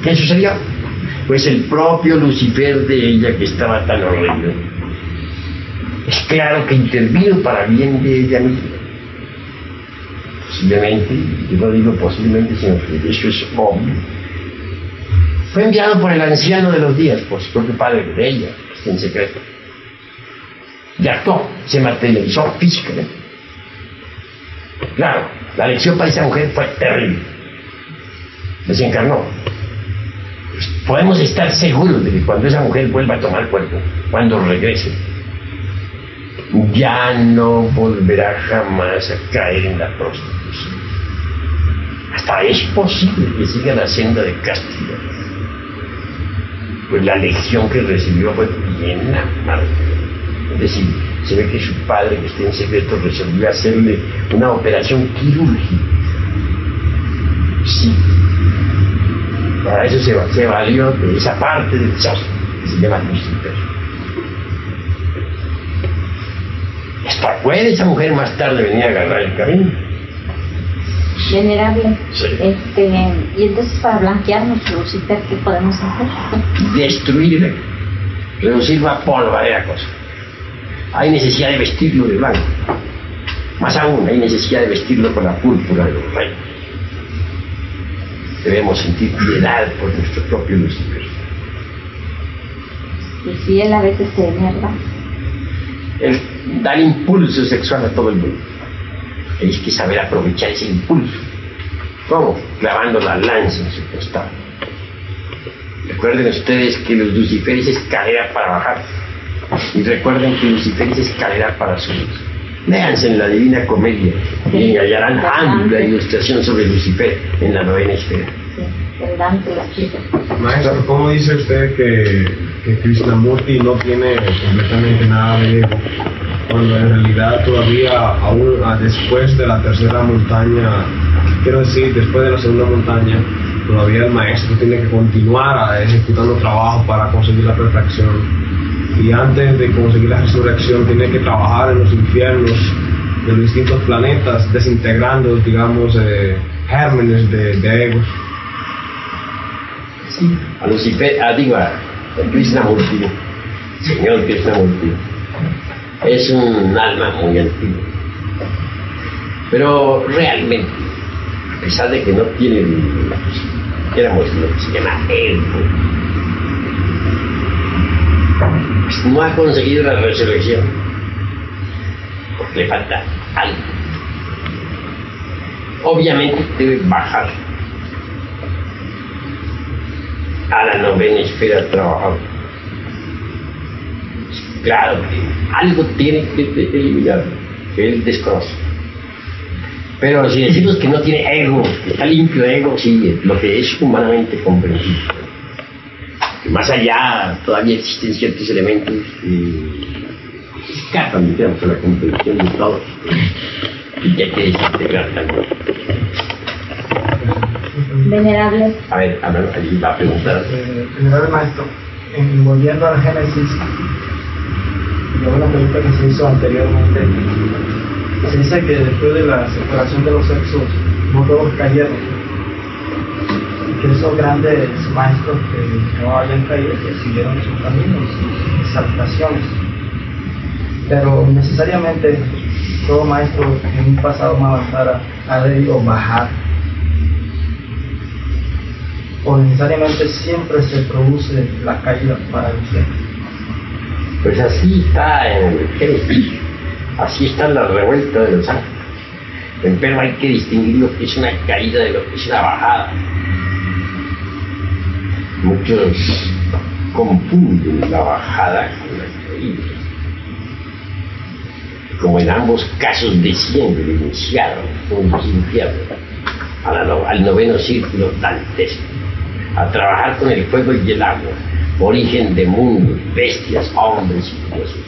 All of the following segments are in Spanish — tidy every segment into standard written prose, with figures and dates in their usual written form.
¿Qué sucedió? Pues el propio Lucifer de ella, que estaba tan horrible, es claro que intervino para bien de ella misma. Posiblemente, yo no digo posiblemente, sino que eso es obvio. Fue enviado por el anciano de los días, por su propio padre de ella, en secreto. Y actuó, se materializó físicamente. Claro, la lección para esa mujer fue terrible. Desencarnó. Pues podemos estar seguros de que cuando esa mujer vuelva a tomar cuerpo, cuando regrese, ya no volverá jamás a caer en la prostitución. Hasta es posible que siga la senda de castidad. Pues la lección que recibió fue bien amarga. Es decir, se ve que su padre, que está en secreto, resolvió hacerle una operación quirúrgica. Sí. Para eso se valió de esa parte del sol que se llama Lucifer. Hasta puede esa mujer más tarde venir a agarrar el camino. Venerable. Sí. Y entonces, para blanquear nuestro Lucifer, ¿qué podemos hacer? Destruirle, reducirlo a polvo, era cosa. Hay necesidad de vestirlo de blanco. Más aún, hay necesidad de vestirlo con la púrpura de los reyes. Debemos sentir piedad por nuestro propio Lucifer. Y si él a veces se enerva. Él da el impulso sexual a todo el mundo. Hay que saber aprovechar ese impulso. ¿Cómo? Clavando la lanza en su costado. Recuerden ustedes que los Luciferes es escalera para bajar. Y recuerden que Lucifer es escalera para subir. Léanse en la Divina Comedia y hallarán amplia ilustración sobre Lucifer en la novena esfera. Maestro, ¿cómo dice usted que Krishnamurti no tiene completamente nada de ego? Cuando en realidad todavía, aún después de la tercera montaña, quiero decir, después de la segunda montaña, todavía el maestro tiene que continuar ejecutando trabajo para conseguir la perfección. Y antes de conseguir la resurrección tiene que trabajar en los infiernos de los distintos planetas, desintegrando, digamos, gérmenes de egos. Sí. A Lucifer, a Krishnamurti, señor Krishnamurti, es un alma muy antigua. Pero realmente, a pesar de que no tiene, éramos lo que se llama ego, pues no ha conseguido la resurrección, porque le falta algo. Obviamente debe bajar a la novena esfera trabajando. Claro que algo tiene que eliminar, que él desconoce. Pero si decimos que no tiene ego, que está limpio de ego, sí, lo que es humanamente comprensible. Que más allá todavía existen ciertos elementos que escapan, digamos, a la comprensión de todos, y que hay que desintegrar también. Venerable. A ver, allí va a preguntar. Venerable maestro, volviendo al Génesis, y a una pregunta que se hizo anteriormente, se dice que después de la separación de los sexos, no todos cayeron, y que esos grandes maestros que no habían caído, que siguieron sus caminos, sus exaltaciones. Pero necesariamente todo maestro en un pasado más avanzado ha debido bajar, o necesariamente siempre se produce la caída para usted. Pues así está en el Génesis, así está la revuelta de los ángeles. Pero hay que distinguir lo que es una caída de lo que es una bajada. Muchos confunden la bajada con la caída. Como en ambos casos desciende el iniciado con los infiernos al noveno círculo dantesco, a trabajar con el fuego y el agua, origen de mundos, bestias, hombres y dioses.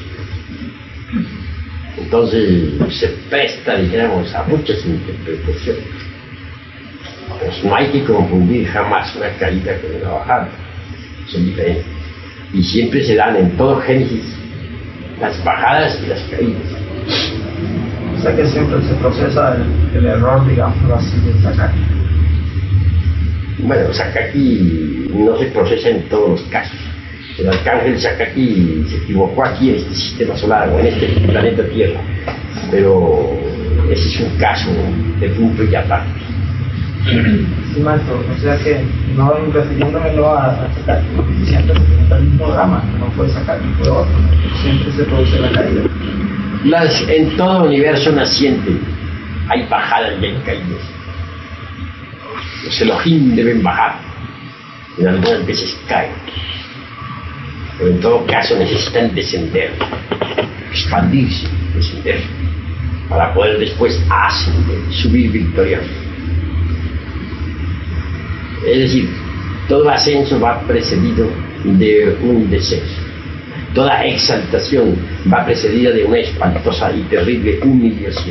Entonces se presta, dijéramos, a muchas interpretaciones. Pues no hay que confundir jamás una caída con una bajada, son diferentes. Y siempre se dan en todo Génesis las bajadas y las caídas. O sea que siempre se procesa el error, digamos así, de sacar. Bueno, Sakaki no se procesa en todos los casos. El arcángel Sakaki se equivocó aquí en este sistema solar o en este planeta Tierra, pero ese es un caso de punto y aparte. Sí, maestro, o sea que no refiriéndomelo a Sakaki, siempre se presenta el mismo drama, no fue Sakaki, fue otro, siempre se produce la caída. En todo universo naciente hay bajadas y hay caídas. Los Elohim deben bajar, en algunas veces caen, pero en todo caso necesitan descender, expandirse, descender, para poder después ascender, subir victorioso. Es decir, todo ascenso va precedido de un descenso. Toda exaltación va precedida de una espantosa y terrible humillación.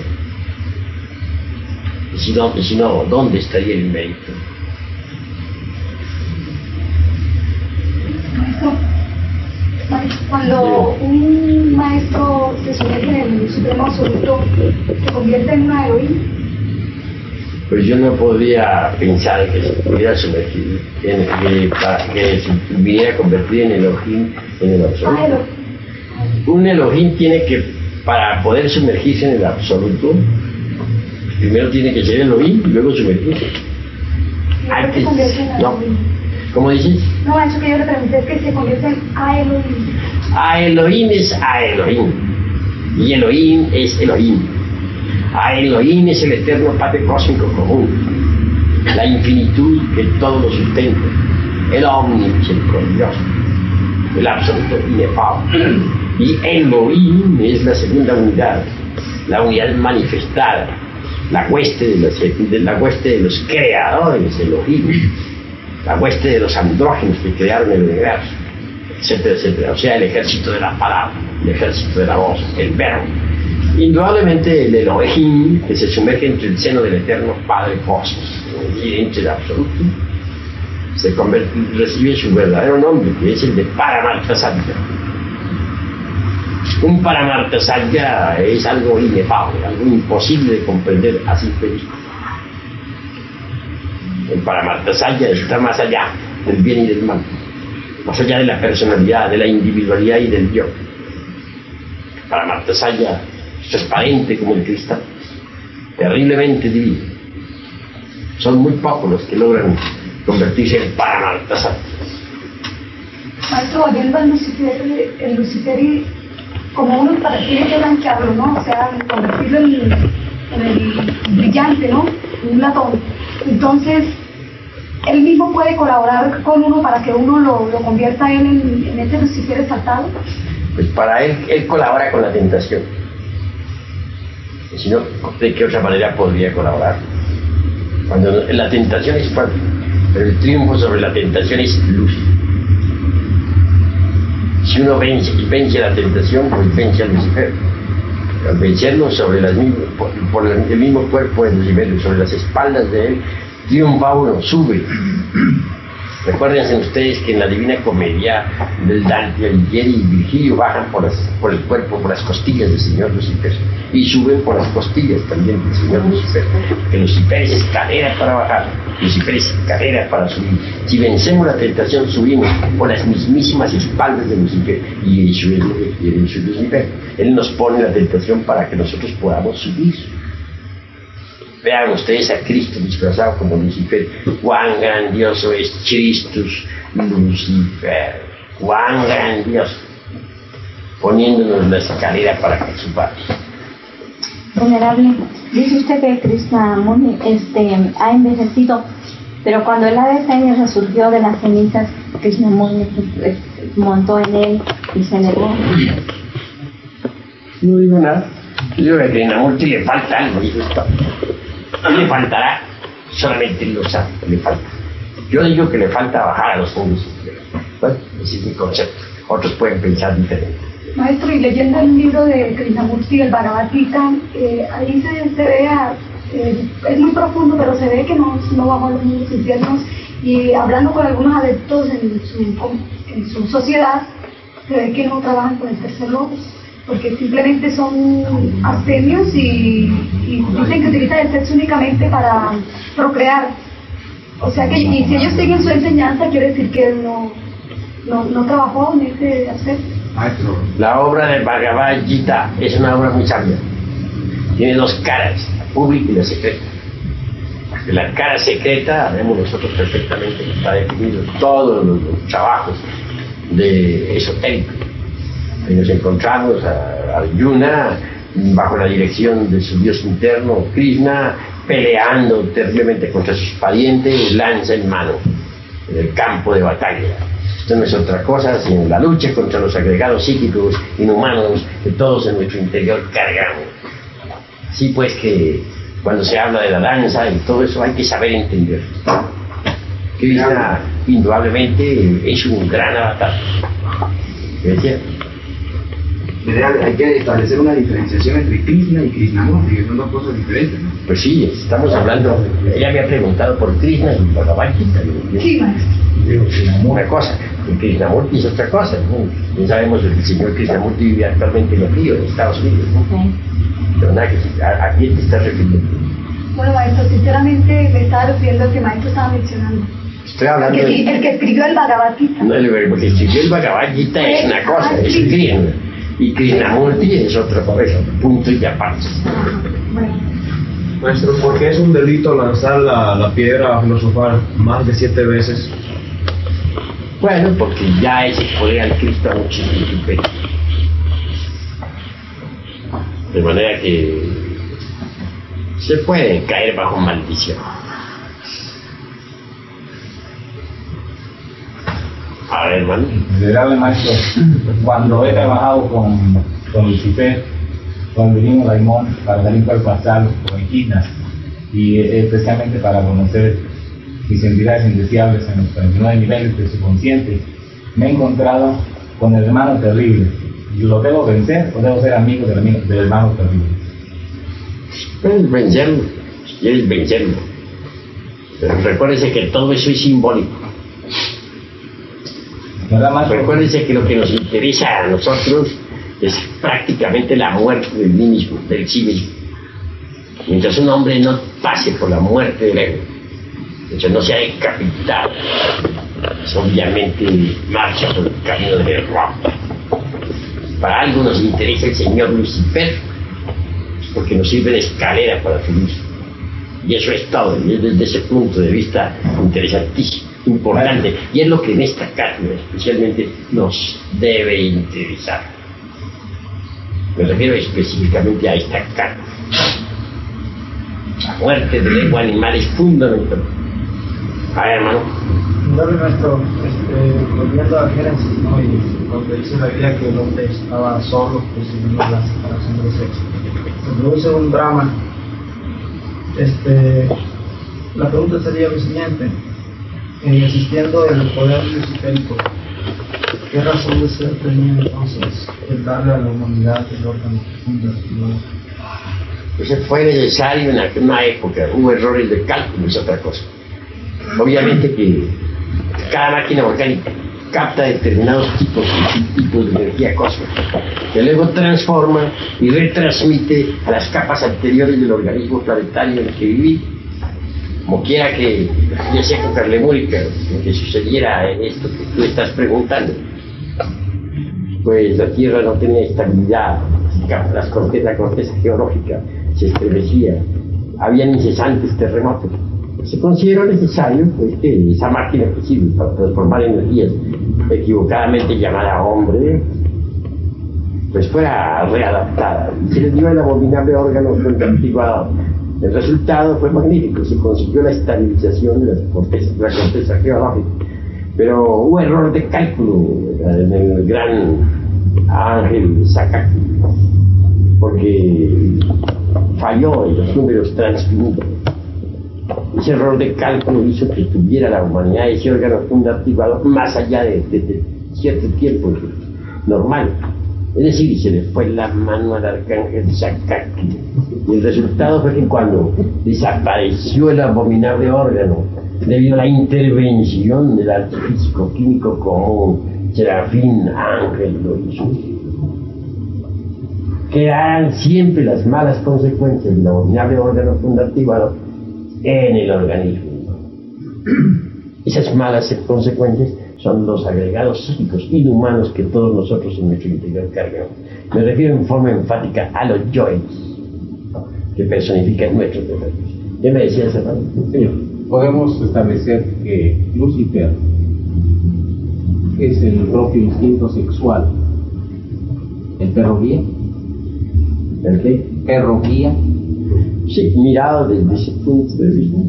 Y si no, ¿dónde estaría el mérito? Maestro, cuando un maestro se sumerge en el supremo absoluto, ¿se convierte en una Elohim? Pues yo no podría pensar que se pudiera sumergir, que se viniera a convertir en Elohim en el absoluto. Un Elohim tiene que, para poder sumergirse en el absoluto, primero tiene que ser Elohim y luego sumergirse. Antes, no. ¿Cómo dices? No, eso que yo le pregunté es que se convierte en a Elohim. A Elohim es a Elohim y Elohim es Elohim. A Elohim es el eterno Padre cósmico común, la infinitud que todo lo sustenta, el omnipoderoso, el absoluto inefable. Y Elohim es la segunda unidad, la unidad manifestada, la hueste de los creadores, Elohim, la hueste de los andrógenos que crearon el universo, etcétera, etcétera. O sea, el ejército de la palabra, el ejército de la voz, el verbo. Indudablemente el Elohim, que se sumerge entre el seno del eterno Padre Cósmico, y entre el absoluto, recibe su verdadero nombre, que es el de Paramartasatya. Un Paramartasatya es algo inefable, algo imposible de comprender a simple vista. El Paramartasatya está más allá del bien y del mal, más allá de la personalidad, de la individualidad y del yo. Paramartasatya transparente como el cristal, terriblemente divino. Son muy pocos los que logran convertirse en Paramartasatya. Maestro, volviendo al Lucifer, el Lucifer, como uno tiene que blanquearlo, ¿no? O sea, convertirlo en el brillante, ¿no? En un latón. Entonces, él mismo puede colaborar con uno para que uno lo convierta en ese Lucifer exaltado. Pues para él colabora con la tentación. Si no, ¿de qué otra manera podría colaborar? Cuando la tentación es fuerte, pero el triunfo sobre la tentación es luz. Si uno vence la tentación, pues vence a Lucifer. Al vencerlo sobre por el mismo cuerpo de Lucifer, sobre las espaldas de él, triunfa uno, sube. Recuérdense ustedes que en la Divina Comedia del Dante Alighieri y Virgilio bajan por el cuerpo, por las costillas del Señor Lucifer, y suben por las costillas también del Señor Lucifer, que Lucifer es escalera para bajar, Lucifer es escalera para subir. Si vencemos la tentación, subimos por las mismísimas espaldas de Lucifer, y eso es lo que quiere Lucifer. Él nos pone la tentación para que nosotros podamos subir. Vean ustedes a Cristo disfrazado como Lucifer. Cuán grandioso es Christus Lucifer. Cuán grandioso. Poniéndonos la escalera para que subamos. Venerable, dice usted que Krishnamurti ha envejecido, pero cuando el ave fénix resurgió de las cenizas, Krishnamurti montó en él y se elevó. No digo nada. Yo digo que a Krishnamurti le falta algo, dijo esto. ¿Qué le faltará? Solamente él lo sabe, le falta. Yo digo que le falta bajar a los fondos. Bueno, ese es mi concepto. Otros pueden pensar diferente. Maestro, y leyendo el libro de Krishnamurti, el Bhagavad Gita, ahí se ve, es muy profundo, pero se ve que no bajó a los mundos infiernos, y hablando con algunos adeptos en su sociedad, se ve que no trabajan con el tercer ojo, porque simplemente son abstemios y dicen que utilizan el sexo únicamente para procrear. O sea que, y si ellos siguen su enseñanza, quiere decir que él no trabajó en ese aspecto. La obra del Bhagavad Gita es una obra muy sabia. Tiene dos caras, la pública y la secreta. La cara secreta, vemos nosotros perfectamente, está definido todos los trabajos de esotérico. Ahí nos encontramos a Arjuna bajo la dirección de su dios interno, Krishna, peleando terriblemente contra sus parientes, lanza en mano, en el campo de batalla. Esto no es otra cosa sino la lucha contra los agregados psíquicos inhumanos que todos en nuestro interior cargamos. Así pues que cuando se habla de la danza y todo eso hay que saber entender. Krishna indudablemente es un gran avatar. ¿Qué decía? Hay que establecer una diferenciación entre Krishna y Krishnamurti, que son dos cosas diferentes, ¿no? Pues sí, estamos hablando, ella me ha preguntado por Krishna y Bhagavad Gita. Sí, maestro. Una cosa, y Krishnamurti es otra cosa, ¿no? Ya sabemos que el señor Krishnamurti vive actualmente en el Río, en Estados Unidos, ¿no? Pero nada, ¿a quién te estás refiriendo? Bueno, maestro, sinceramente me estaba refiriendo al que maestro estaba mencionando. Estoy hablando el que escribió el Bhagavad Gita. No, el que escribió el Bhagavad Gita es una cosa, es Krishna. Y Krishnamurti es otra cosa, punto y aparte. Bueno. Maestro, ¿por qué es un delito lanzar la piedra filosofal más de 7 veces? Bueno, porque ya es exponer al Cristo a muchísimo peso. De manera que se pueden caer bajo maldición. A ver, hermano. Venerable maestro, cuando he trabajado con Lucifer, con el divino Daimón, para salir cuerpo astral con equinas, y especialmente para conocer mis entidades indeseables en los 39 niveles de su consciente, me he encontrado con el hermano terrible. ¿Lo debo vencer o debo ser amigo del hermano terrible? Puedes vencerlo, si quieres vencerlo. Pero recuérdese que todo eso es simbólico. Recuérdense que lo que nos interesa a nosotros es prácticamente la muerte del mí mismo, del sí mismo. Mientras un hombre no pase por la muerte del ego, mientras no sea decapitado, pues obviamente marcha por el camino del error. Para algo nos interesa el señor Lucifer, porque nos sirve de escalera para subir. Y eso es todo, y es desde ese punto de vista interesantísimo, importante, y es lo que en esta cátedra especialmente nos debe interesar. Me refiero específicamente a esta cátedra. La muerte del ego animal es fundamental. A ver, hermano. Nuestro, volviendo a Génesis, ¿no? Y cuando dice la Biblia que el hombre estaba solo, recibiendo la separación de los sexos, se produce un drama. La pregunta sería lo siguiente: existiendo el poder luciférico, ¿qué razón de ser tenía entonces el darle a la humanidad el órgano fundativo? Pues fue necesario en una época, hubo errores de cálculo, es otra cosa. Obviamente que cada máquina orgánica capta determinados tipos de energía cósmica, que luego transforma y retransmite a las capas anteriores del organismo planetario en el que viví. Como quiera que, ya sea con Carlemúrica, que sucediera esto que tú estás preguntando, pues la Tierra no tenía estabilidad, la corteza geológica se estremecía, habían incesantes terremotos. Se consideró necesario pues, que esa máquina que sirve para transformar energías equivocadamente llamada hombre, pues fuera readaptada, y se le dio el abominable órgano fundativo. El resultado fue magnífico, se consiguió la estabilización de la corteza geológica, pero hubo error de cálculo en el gran ángel Sakaki, porque falló en los números transfinitos. Ese error de cálculo hizo que tuviera la humanidad ese órgano fundativo más allá de cierto tiempo normal. Es decir, se le fue la mano al arcángel Sakaki. Y el resultado fue que cuando desapareció el abominable órgano, debido a la intervención del arte físico-químico común, Serafín Ángel lo hizo. Quedarán siempre las malas consecuencias del abominable órgano fundativo en el organismo. Esas malas consecuencias son los agregados psíquicos inhumanos que todos nosotros en nuestro interior cargamos. Me refiero en forma enfática a los yoes, que personifican nuestros defectos. ¿Qué me decías, hermano? Sí, podemos establecer que Lucifer es el propio instinto sexual. ¿El perro guía? ¿El qué? ¿Perro guía? Sí, mirado desde ese punto de vista.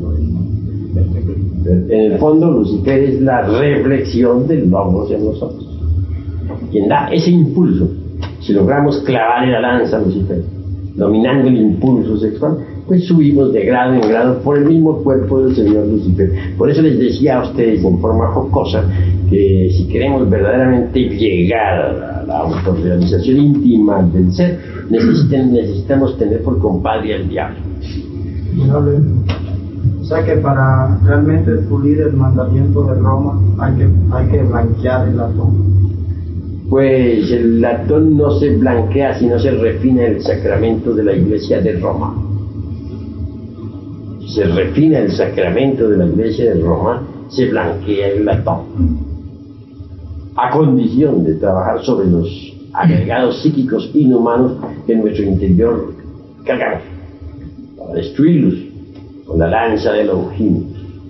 En el fondo, Lucifer es la reflexión del logos en nosotros. Quien da ese impulso, si logramos clavar la lanza a Lucifer, dominando el impulso sexual, pues subimos de grado en grado por el mismo cuerpo del Señor Lucifer. Por eso les decía a ustedes en forma jocosa que si queremos verdaderamente llegar a la autorrealización íntima del ser, necesitamos tener por compadre al diablo. O sea que para realmente pulir el mandamiento de Roma hay que blanquear el latón. Pues el latón no se blanquea si no se refina el sacramento de la Iglesia de Roma. Si se refina el sacramento de la Iglesia de Roma, se blanquea el latón, a condición de trabajar sobre los agregados psíquicos inhumanos que en nuestro interior cargamos, para destruirlos con la lanza de Longinos.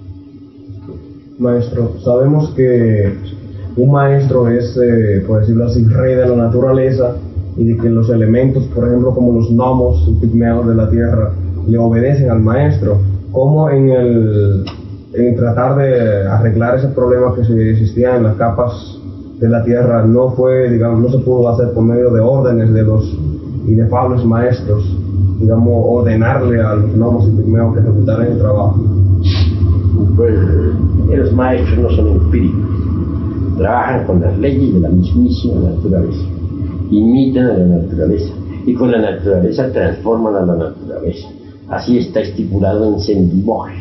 Maestro, sabemos que un maestro es, por decirlo así, rey de la naturaleza, y de que los elementos, por ejemplo, como los gnomos, pigmeos de la tierra, le obedecen al maestro. ¿Cómo en tratar de arreglar ese problema que existía en las capas de la tierra no fue, digamos, no se pudo hacer por medio de órdenes de los inefables maestros, digamos, ordenarle a los gnomos y pigmeos que ejecutaran el trabajo? Pues los maestros no son empíricos, trabajan con las leyes de la mismísima naturaleza, imitan a la naturaleza y con la naturaleza transforman a la naturaleza. Así está estipulado en Saint-Dibois,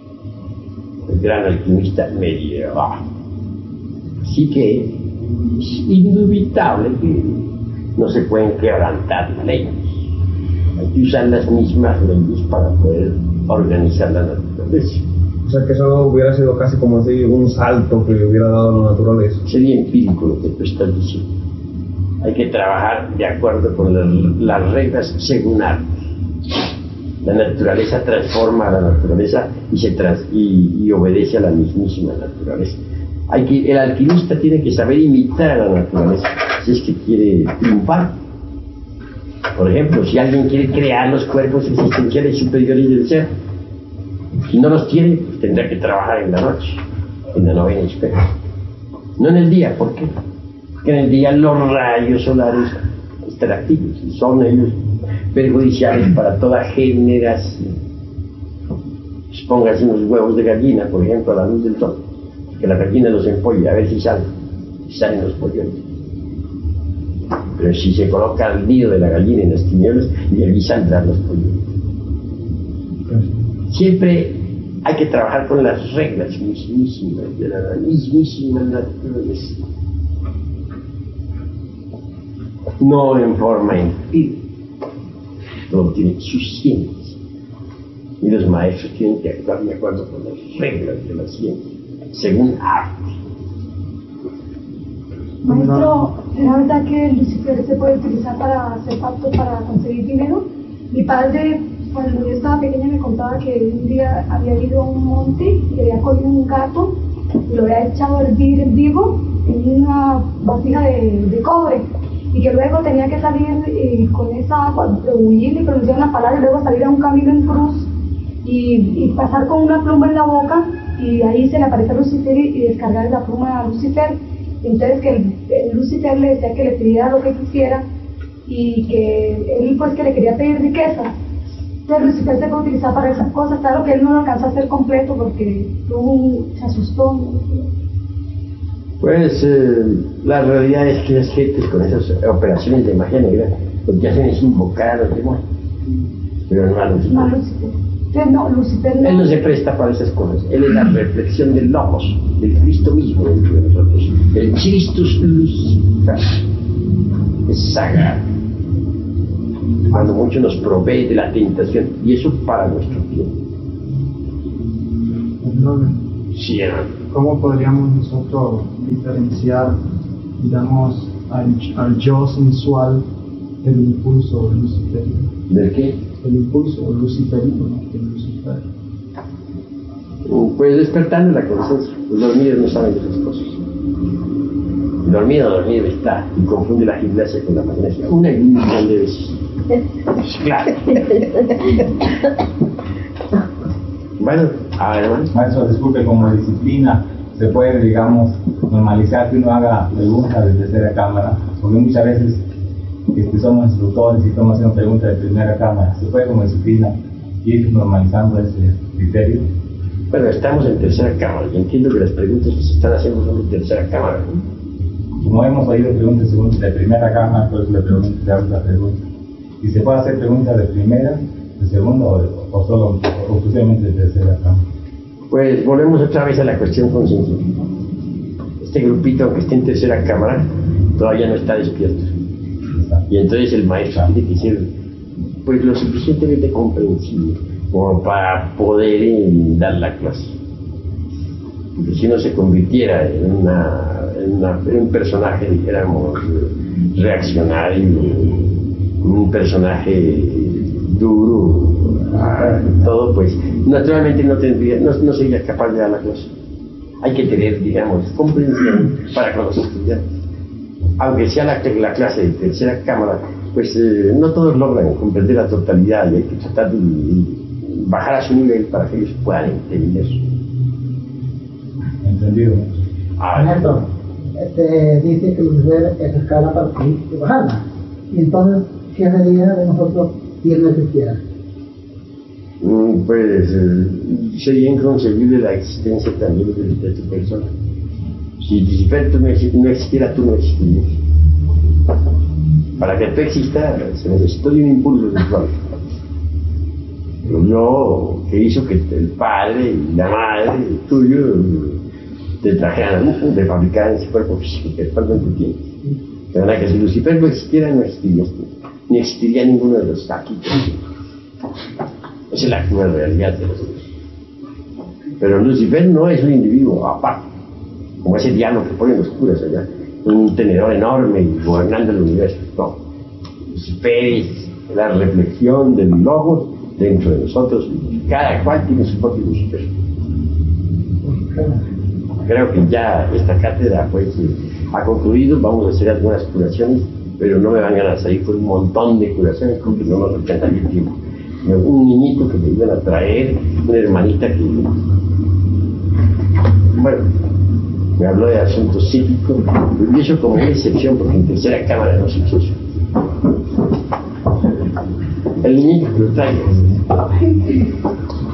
el gran alquimista medieval. Así que es indubitable que no se pueden quebrantar las leyes. Hay que usar las mismas leyes para poder organizar la naturaleza. O sea que eso hubiera sido casi como decir un salto que hubiera dado la naturaleza. Sería empírico lo que tú estás diciendo. Hay que trabajar de acuerdo con las reglas según arte. La naturaleza transforma a la naturaleza y obedece a la mismísima naturaleza. El alquimista tiene que saber imitar a la naturaleza si es que quiere triunfar. Por ejemplo, si alguien quiere crear los cuerpos existenciales superiores del ser, si no los tiene, pues tendrá que trabajar en la noche, en la novena esfera. No en el día. ¿Por qué? Porque en el día los rayos solares están activos y son ellos perjudiciales para toda generación. Pues póngase unos huevos de gallina, por ejemplo, a la luz del sol, que la gallina los empolla, a ver si salen los polluelos. Pero si se coloca el nido de la gallina en las tinieblas, y allí saldrán los polluelos. Siempre hay que trabajar con las reglas mismísimas de la mismísima naturaleza, no en forma empírica. Todo tiene su ciencia, y los maestros tienen que actuar de acuerdo con las reglas de la ciencia, según arte. Maestro, ¿la verdad que Lucifer se puede utilizar para hacer pactos para conseguir dinero? Mi padre, cuando yo estaba pequeña, me contaba que un día había ido a un monte y había cogido un gato y lo había echado a hervir vivo en una vasija de cobre, y que luego tenía que salir con esa agua, huir y pronunciar una palabra, y luego salir a un camino en cruz y pasar con una pluma en la boca, y ahí se le apareció a Lucifer y descargar la pluma a Lucifer. Entonces que el Lucifer le decía que le pidiera lo que quisiera, y que él pues que le quería pedir riqueza. Entonces Lucifer se puede utilizar para esas cosas. Claro que él no lo alcanzó a hacer completo porque se asustó, ¿no? Pues la realidad es que las gentes con esas operaciones de magia negra lo que hacen es invocar a los demonios, pero no a Lucifer. No, Lucifer. Entonces, no, Lucifer no. Él no se presta para esas cosas. Él es la reflexión del Logos, del Cristo mismo dentro de nosotros. El Christus Lucifer es sagrado. Cuando mucho nos provee de la tentación, y eso para nuestro tiempo. Sí, hermano. ¿Cómo podríamos nosotros diferenciar, digamos, al yo sensual del impulso luciferino? ¿Del qué? El impulso luciferino, ¿no? El Lucifer. Pues despertando la conciencia. Los dormidos no saben de esas cosas. El dormido está y confunde la gimnasia con la magnesia una y un millón de veces. Claro. Bueno, a ver, hermano. Maestro, disculpe, como disciplina, se puede, digamos, normalizar que uno haga preguntas de tercera cámara, porque muchas veces somos instructores y estamos haciendo preguntas de primera cámara. ¿Se puede como disciplina ir normalizando ese criterio? Bueno, estamos en tercera cámara. Yo entiendo que las preguntas que se están haciendo son de tercera cámara, ¿no? Como hemos oído preguntas de primera cámara, por eso le pregunto de otra pregunta. ¿Y se puede hacer preguntas de primera, de segunda o solo o exclusivamente de tercera cámara? Pues volvemos otra vez a la cuestión conciencia. Este grupito, aunque esté en tercera cámara, todavía no está despierto. Y entonces el maestro tiene que ser pues lo suficientemente comprensible como para poder dar la clase. Porque si no se convirtiera en un personaje, dijéramos, reaccionario, un personaje duro, todo, pues naturalmente no sería capaz de dar la clase. Hay que tener, digamos, comprensión para con los estudiantes. Aunque sea la clase de tercera cámara, pues no todos logran comprender la totalidad y hay que tratar de bajar a su nivel para que ellos puedan entender. Entendido. Maestro, dice que Lucifer es escala para subir y bajarla. Y entonces, ¿qué sería de nosotros si él no existiera? Pues sería inconcebible la existencia también de tu persona. Si Lucifer no existiera, tú no existirías. Para que tú existas, se necesitó de un impulso sexual. Yo, que hizo que el padre y la madre tuyo te trajeran, te fabricaran ese cuerpo físico que actualmente tienes. De verdad que si Lucifer no existiera, no existirías tú, ni existiría ninguno de los aquí. Esa es la cruel realidad de los demás. Pero Lucifer no es un individuo aparte, como ese diablo que ponen los curas allá, un tenedor enorme y gobernando el universo. No. Lucifer es la reflexión del Logos dentro de nosotros, y cada cual tiene su propio Lucifer. Creo que ya esta cátedra pues ha concluido. Vamos a hacer algunas curaciones, pero no me van a salir por un montón de curaciones porque no nos alcanzaría el tiempo. Un niñito que me iban a traer, una hermanita que, bueno, me habló de asuntos psíquicos, y eso como una excepción porque en tercera cámara no se hizo eso. El niñito que lo traiga.